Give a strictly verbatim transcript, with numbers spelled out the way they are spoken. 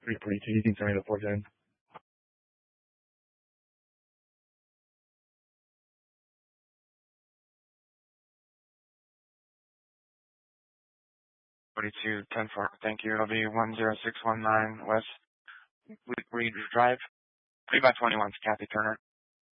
three forty-two, you can send me the four ten. forty-two, ten four, thank you. It'll be one zero six one nine West Reed Drive, three by twenty-one, Kathy Turner.